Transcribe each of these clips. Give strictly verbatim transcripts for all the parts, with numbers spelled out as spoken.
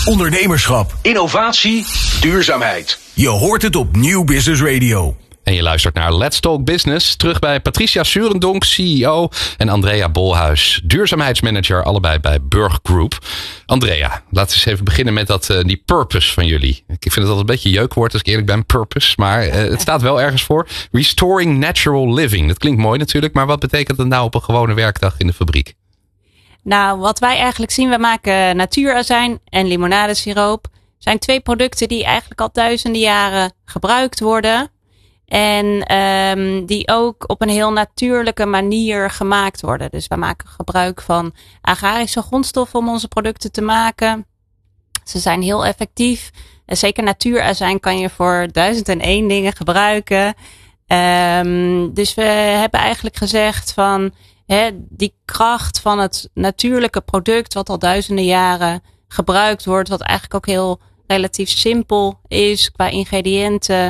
ondernemerschap, innovatie, duurzaamheid. Je hoort het op Nieuw Business Radio. En je luistert naar Let's Talk Business. Terug bij Patricia Surendonk, C E O. En Andrea Bolhuis, duurzaamheidsmanager. Allebei bij Burg Group. Andrea, laten we eens even beginnen met dat, uh, die purpose van jullie. Ik vind het altijd een beetje jeukwoord als ik eerlijk ben, purpose. Maar uh, het staat wel ergens voor. Restoring Natural Living. Dat klinkt mooi natuurlijk. Maar wat betekent dat nou op een gewone werkdag in de fabriek? Nou, wat wij eigenlijk zien, we maken natuurazijn en limonadesiroop. Zijn twee producten die eigenlijk al duizenden jaren gebruikt worden. En um, die ook op een heel natuurlijke manier gemaakt worden. Dus we maken gebruik van agrarische grondstoffen om onze producten te maken. Ze zijn heel effectief. En zeker natuurazijn kan je voor duizend en één dingen gebruiken. Um, dus we hebben eigenlijk gezegd van hè, die kracht van het natuurlijke product wat al duizenden jaren gebruikt wordt. Wat eigenlijk ook heel relatief simpel is qua ingrediënten.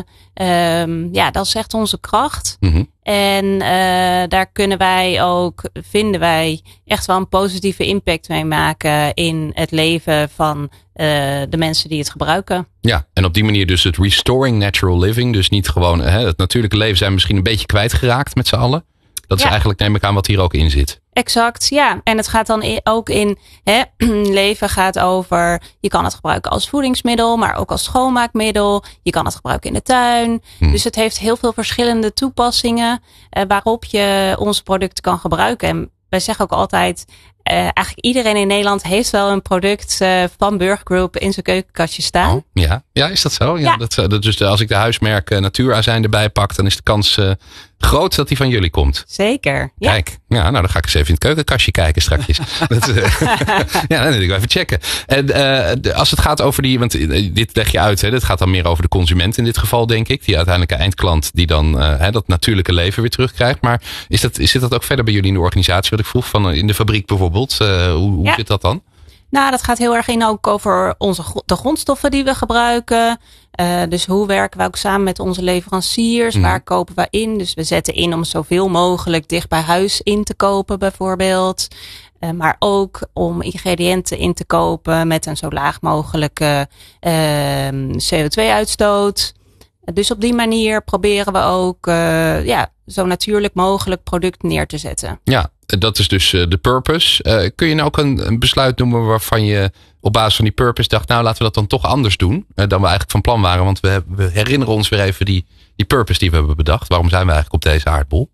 Um, ja, dat is echt onze kracht. Mm-hmm. En uh, daar kunnen wij ook, vinden wij, echt wel een positieve impact mee maken in het leven van uh, de mensen die het gebruiken. Ja, en op die manier dus het restoring natural living. Dus niet gewoon hè, het natuurlijke leven zijn misschien een beetje kwijtgeraakt met z'n allen. Dat is ja. eigenlijk, neem ik aan, wat hier ook in zit. Exact, ja. En het gaat dan ook in, hè, leven gaat over, je kan het gebruiken als voedingsmiddel, maar ook als schoonmaakmiddel. Je kan het gebruiken in de tuin. Hmm. Dus het heeft heel veel verschillende toepassingen uh, waarop je onze producten kan gebruiken. En wij zeggen ook altijd, uh, eigenlijk iedereen in Nederland heeft wel een product uh, van Burg Group in zijn keukenkastje staan. Oh, ja. ja, is dat zo? Ja, ja. Dat, dat, dus als ik de huismerk uh, natuurazijn erbij pak, dan is de kans uh, groot dat die van jullie komt. Zeker. Ja. Kijk, ja, nou dan ga ik eens even in het keukenkastje kijken straks. dat, uh, ja, dan wil ik wel even checken. En uh, als het gaat over die, want dit leg je uit, hè, dit gaat dan meer over de consument in dit geval, denk ik. Die uiteindelijke eindklant die dan uh, hè, dat natuurlijke leven weer terugkrijgt. Maar is dat, zit dat ook verder bij jullie in de organisatie? Wat ik vroeg, van in de fabriek bijvoorbeeld. Uh, hoe hoe ja. zit dat dan? Nou, dat gaat heel erg in ook over onze, de grondstoffen die we gebruiken. Uh, dus hoe werken we ook samen met onze leveranciers? Mm. Waar kopen we in? Dus we zetten in om zoveel mogelijk dicht bij huis in te kopen bijvoorbeeld. Uh, maar ook om ingrediënten in te kopen met een zo laag mogelijke uh, C O twee uitstoot. Dus op die manier proberen we ook uh, ja, zo natuurlijk mogelijk product neer te zetten. Ja, dat is dus uh, de purpose. Uh, kun je nou ook een, een besluit noemen waarvan je op basis van die purpose dacht, nou laten we dat dan toch anders doen uh, dan we eigenlijk van plan waren. Want we, we herinneren ons weer even die, die purpose die we hebben bedacht. Waarom zijn we eigenlijk op deze aardbol?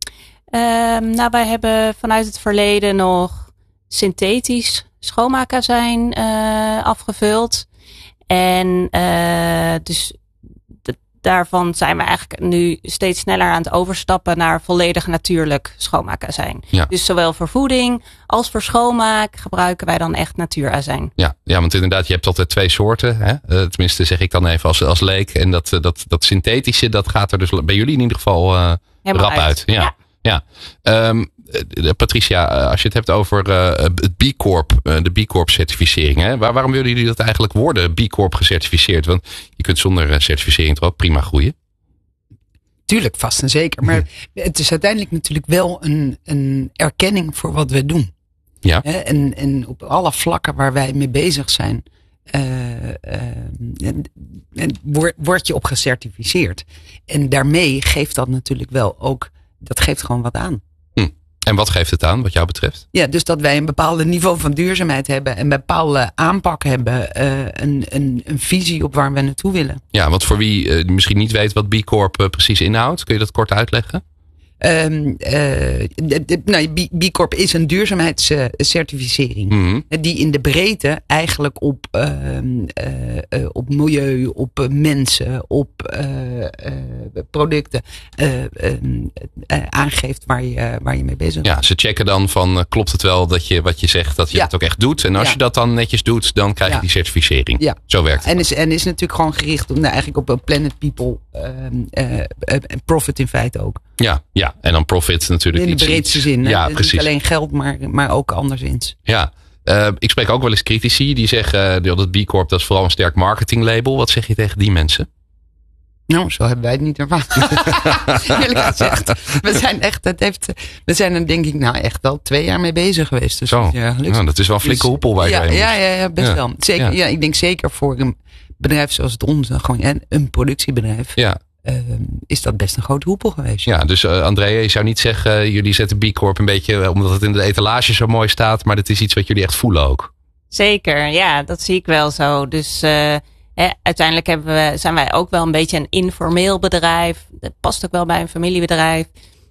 Um, nou, wij hebben vanuit het verleden nog synthetisch schoonmaakazijn uh, afgevuld. En uh, dus daarvan zijn we eigenlijk nu steeds sneller aan het overstappen naar volledig natuurlijk schoonmaakazijn. Ja. Dus zowel voor voeding als voor schoonmaak gebruiken wij dan echt natuurazijn. Ja, ja, want inderdaad, je hebt altijd twee soorten. Hè? Uh, tenminste, zeg ik dan even als, als leek. En dat, dat, dat synthetische, dat gaat er dus bij jullie in ieder geval uh, rap uit. uit. Ja. ja. ja. Um, Patricia, als je het hebt over uh, het B Corp, uh, de B Corp certificering. Hè? Waar, waarom willen jullie dat eigenlijk worden, B Corp gecertificeerd? Want je kunt zonder certificering toch ook prima groeien? Tuurlijk, vast en zeker. Maar het is uiteindelijk natuurlijk wel een, een erkenning voor wat we doen. Ja. En, en op alle vlakken waar wij mee bezig zijn, uh, uh, en, en word, word je op gecertificeerd. En daarmee geeft dat natuurlijk wel ook, dat geeft gewoon wat aan. En wat geeft het aan, wat jou betreft? Ja, dus dat wij een bepaald niveau van duurzaamheid hebben. Een bepaalde aanpak hebben. Uh, een, een, een visie op waar we naartoe willen. Ja, want voor wie uh, misschien niet weet wat B Corp uh, precies inhoudt. Kun je dat kort uitleggen? Um, uh, de, de, nou, B, B Corp is een duurzaamheidscertificering. Mm-hmm. Die in de breedte eigenlijk op, uh, uh, uh, op milieu, op uh, mensen, op uh, uh, producten uh, uh, uh, aangeeft waar je, waar je mee bezig bent. Ja, ze checken dan van uh, klopt het wel dat je wat je zegt dat je ja. het ook echt doet. En als ja. je dat dan netjes doet, dan krijg je ja. die certificering. Ja. Zo werkt het. En is, en is natuurlijk gewoon gericht op, nou, eigenlijk op Planet People en uh, uh, uh, profit in feite ook. Ja, ja, en dan profit natuurlijk. In de breedste zin. Ja, precies. Niet alleen geld, maar, maar ook anderszins. Ja, uh, ik spreek ook wel eens critici die zeggen uh, dat B Corp dat is vooral een sterk marketinglabel. Wat zeg je tegen die mensen? Nou, zo hebben wij het niet ervaren. Eerlijk gezegd. We zijn echt, het heeft, we zijn er denk ik nou echt wel twee jaar mee bezig geweest. Dus zo, ja, nou, dat is wel een flinke dus, hoepel waar ja, je ja, ja, ja, best ja. wel. Zeker, ja. Ja. ja, ik denk zeker voor een bedrijf zoals het onze, gewoon een, een productiebedrijf. Ja. Uh, is dat best een grote hoepel geweest. Ja, dus uh, Andrea, je zou niet zeggen, uh, jullie zetten B Corp een beetje uh, omdat het in de etalage zo mooi staat, maar dat is iets wat jullie echt voelen ook. Zeker, ja, dat zie ik wel zo. Dus uh, hè, uiteindelijk hebben we, zijn wij ook wel een beetje een informeel bedrijf. Dat past ook wel bij een familiebedrijf.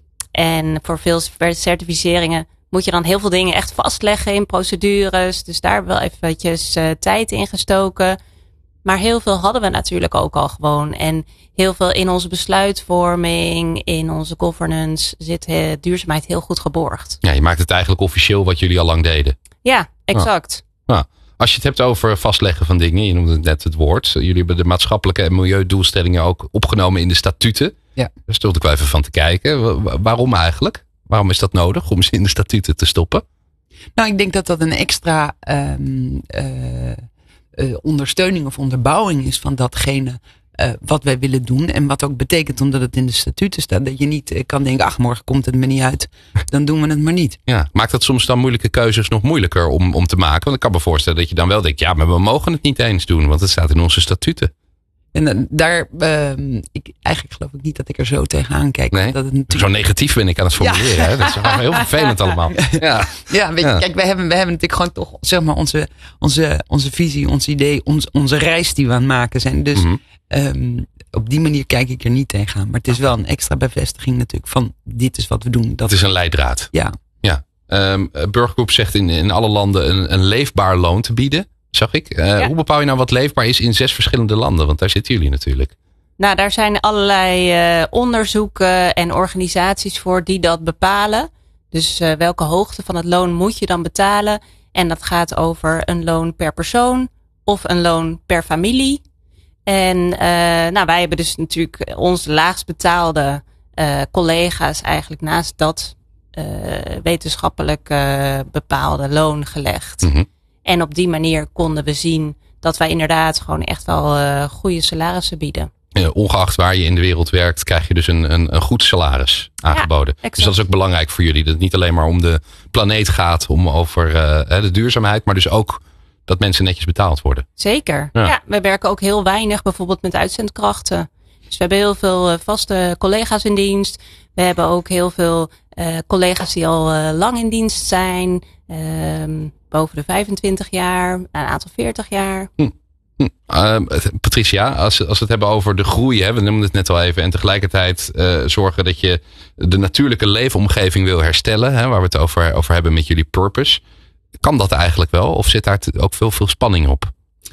En voor veel certificeringen moet je dan heel veel dingen echt vastleggen in procedures. Dus daar hebben we wel eventjes uh, tijd in gestoken. Maar heel veel hadden we natuurlijk ook al gewoon. En heel veel in onze besluitvorming, in onze governance zit uh, duurzaamheid heel goed geborgd. Ja, je maakt het eigenlijk officieel wat jullie al lang deden. Ja, exact. Nou, als je het hebt over vastleggen van dingen, je noemde het net het woord. Jullie hebben de maatschappelijke en milieudoelstellingen ook opgenomen in de statuten. Ja. Daar stond ik wel even van te kijken. Waarom eigenlijk? Waarom is dat nodig om ze in de statuten te stoppen? Nou, ik denk dat dat een extra um, uh, uh, ondersteuning of onderbouwing is van datgene uh, wat wij willen doen. En wat ook betekent omdat het in de statuten staat. Dat je niet uh, kan denken, ach, morgen komt het me niet uit. Dan doen we het maar niet. Ja, maakt dat soms dan moeilijke keuzes nog moeilijker om, om te maken? Want ik kan me voorstellen dat je dan wel denkt, ja, maar we mogen het niet eens doen. Want het staat in onze statuten. En daar, uh, ik, eigenlijk geloof ik niet dat ik er zo tegenaan kijk. Nee, dat het natuurlijk... Zo negatief ben ik aan het formuleren. Ja. Hè? Dat is gewoon heel vervelend allemaal. Ja, ja weet je, ja. kijk, wij hebben, wij hebben natuurlijk gewoon toch, zeg maar, onze, onze, onze visie, ons idee, ons, onze reis die we aan het maken zijn. Dus mm-hmm. um, op die manier kijk ik er niet tegenaan. Maar het is wel een extra bevestiging natuurlijk van dit is wat we doen. Dat het is een leidraad. Ja. ja. Um, Burger Group zegt in, in alle landen een, een leefbaar loon te bieden. Zag ik. Uh, ja. Hoe bepaal je nou wat leefbaar is in zes verschillende landen? Want daar zitten jullie natuurlijk. Nou, daar zijn allerlei uh, onderzoeken en organisaties voor die dat bepalen. Dus uh, welke hoogte van het loon moet je dan betalen? En dat gaat over een loon per persoon of een loon per familie. En uh, nou, wij hebben dus natuurlijk onze laagst betaalde uh, collega's eigenlijk naast dat uh, wetenschappelijk uh, bepaalde loon gelegd. Mm-hmm. En op die manier konden we zien dat wij inderdaad gewoon echt wel uh, goede salarissen bieden. Ja, ongeacht waar je in de wereld werkt, krijg je dus een, een, een goed salaris aangeboden. Ja, dus dat is ook belangrijk voor jullie. Dat het niet alleen maar om de planeet gaat, om over uh, de duurzaamheid, maar dus ook dat mensen netjes betaald worden. Zeker. Ja. ja, we werken ook heel weinig bijvoorbeeld met uitzendkrachten. Dus we hebben heel veel uh, vaste collega's in dienst. We hebben ook heel veel uh, collega's die al uh, lang in dienst zijn. Uh, boven de vijfentwintig jaar, een aantal veertig jaar. Hm. Hm. Uh, Patricia, als, als we het hebben over de groei, hè, we noemden het net al even, en tegelijkertijd uh, zorgen dat je de natuurlijke leefomgeving wil herstellen, hè, waar we het over, over hebben met jullie purpose. Kan dat eigenlijk wel? Of zit daar ook veel, veel spanning op?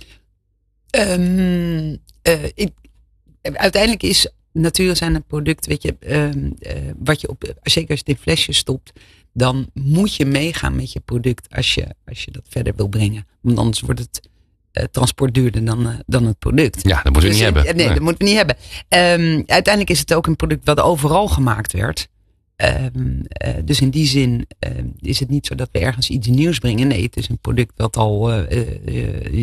Um, uh, ik, uiteindelijk is natuur zijn een product, weet je, uh, uh, wat je op, zeker als je het in flesjes stopt, dan moet je meegaan met je product als je, als je dat verder wil brengen. Want anders wordt het uh, transport duurder dan, uh, dan het product. Ja, dat moeten we dus, niet uh, hebben. Nee, nee, dat moeten we niet hebben. Um, uiteindelijk is het ook een product wat overal gemaakt werd. Um, uh, dus in die zin uh, is het niet zo dat we ergens iets nieuws brengen. Nee, het is een product dat al uh, uh,